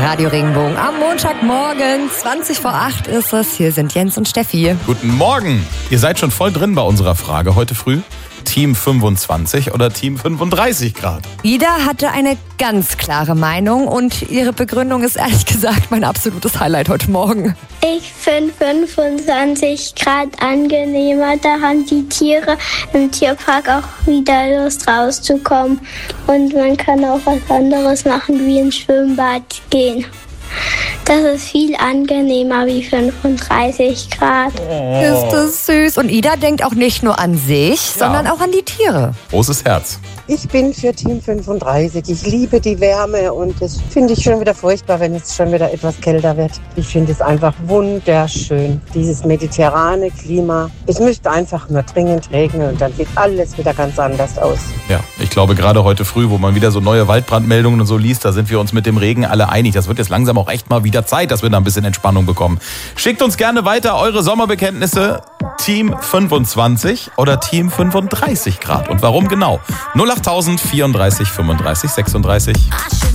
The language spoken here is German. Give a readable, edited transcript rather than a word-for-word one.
Radio Regenbogen am Montagmorgen, 20:08 ist es. Hier sind Jens und Steffi. Guten Morgen. Ihr seid schon voll drin bei unserer Frage heute früh. Team 25 oder Team 35 Grad? Ida hatte eine ganz klare Meinung und ihre Begründung ist ehrlich gesagt mein absolutes Highlight heute Morgen. Ich finde 25 Grad angenehmer, da haben die Tiere im Tierpark auch wieder Lust rauszukommen. Und man kann auch was anderes machen, wie ins Schwimmbad gehen. Das ist viel angenehmer wie 35 Grad. Oh. Ist das süß. Und Ida denkt auch nicht nur an sich, sondern auch an die Tiere. Großes Herz. Ich bin für Team 35. Ich liebe die Wärme und das finde ich schon wieder furchtbar, wenn es schon wieder etwas kälter wird. Ich finde es einfach wunderschön, dieses mediterrane Klima. Es müsste einfach nur dringend regnen und dann sieht alles wieder ganz anders aus. Ja, ich glaube gerade heute früh, wo man wieder so neue Waldbrandmeldungen und so liest, da sind wir uns mit dem Regen alle einig. Das wird jetzt langsam auch echt mal wieder Zeit, dass wir da ein bisschen Entspannung bekommen. Schickt uns gerne weiter eure Sommerbekenntnisse. Team 25 oder Team 35 Grad. Und warum genau? 08000 34 35 36.